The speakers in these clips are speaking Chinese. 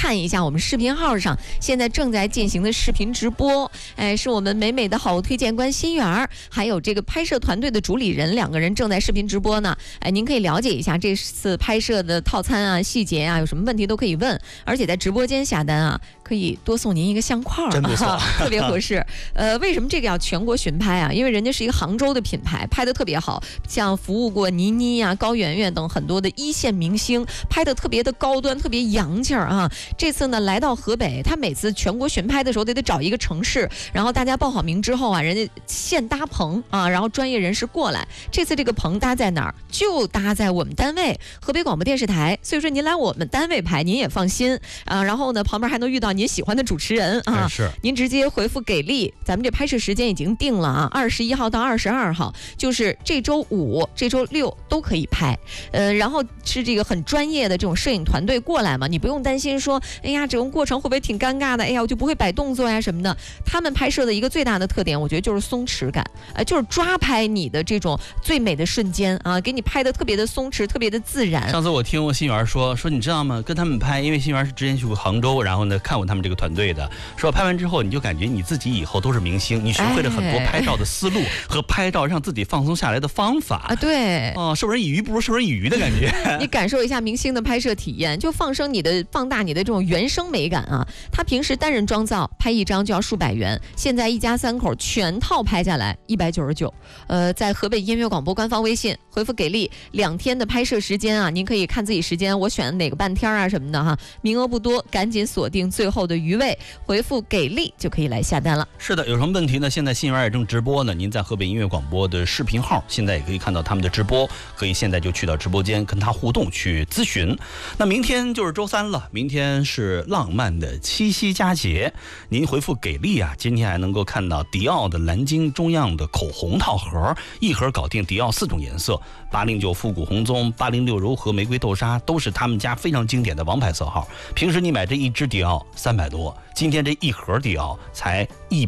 看一下我们视频号上现在正在进行的视频直播。是我们美美的好物推荐官心媛，还有这个拍摄团队的主理人2个人正在视频直播呢。您可以了解一下这次拍摄的套餐啊、细节啊，有什么问题都可以问。而且在直播间下单啊，可以多送您一个相框， 真不错， 特别合适。为什么这个要全国巡拍啊？因为人家是一个杭州的品牌，拍的特别好，像服务过倪妮啊、高圆圆等很多的一线明星，拍的特别的高端，特别洋气啊。这次呢来到河北，他每次全国巡拍的时候得找一个城市，然后大家报好名之后啊，人家现搭棚啊，然后专业人士过来。这次这个棚搭在哪儿？就搭在我们单位河北广播电视台，所以说您来我们单位拍您也放心啊。然后呢旁边还能遇到您喜欢的主持人啊， 是您直接回复给力，咱们这拍摄时间已经定了啊，21号到22号，就是这周5、这周6都可以拍。然后是这个很专业的这种摄影团队过来嘛，你不用担心说，哎呀，整个过程会不会挺尴尬的？哎呀，我就不会摆动作呀什么的。他们拍摄的一个最大的特点，我觉得就是松弛感，就是抓拍你的这种最美的瞬间啊，给你拍的特别的松弛，特别的自然。 上次我听我心媛说，你知道吗？跟他们拍，因为心媛是之前去过杭州，然后呢看过他们这个团队的，说拍完之后你就感觉你自己以后都是明星，你学会了很多拍照的思路和拍照让自己放松下来的方法啊。对， 授人以鱼不如授人以渔的感觉。 你感受一下明星的拍摄体验，就放大你的这种原生美感啊。他平时单人妆造拍一张就要数百元，现在一家3口全套拍下来199。在河北音乐广播官方微信回复给力，2天的拍摄时间啊，您可以看自己时间，我选哪个半天啊什么的哈，名额不多，赶紧锁定最后的余位，回复给力就可以来下单了。 是的，有什么问题呢？现在心媛也正直播呢，您在河北音乐广播的视频号现在也可以看到他们的直播，可以现在就去到直播间跟他互动去咨询。那明天就是周3了，明天是浪漫的七夕佳节，您回复给力啊，今天还能够看到迪奥的蓝鲸中样的口红套盒，一盒搞定迪奥4种颜色，809复古红棕、806柔和玫瑰豆沙，都是他们家非常经典的王牌色号。平时你买这一支迪奥300多，今天这一盒迪奥才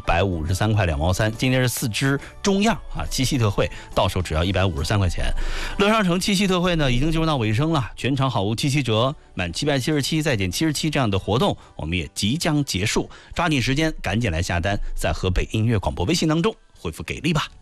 153块2毛3，今天是4支中样啊，七夕特惠，到手只要153块钱。乐商城七夕特惠呢已经进入到尾声了，全场好物7七折，满777再减77这样的活动我们也即将结束，抓紧时间赶紧来下单，在河北音乐广播微信当中回复给力吧。